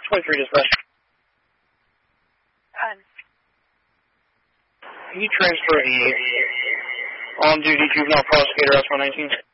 23 dispatch. Can you transfer the on-duty juvenile prosecutor S-119?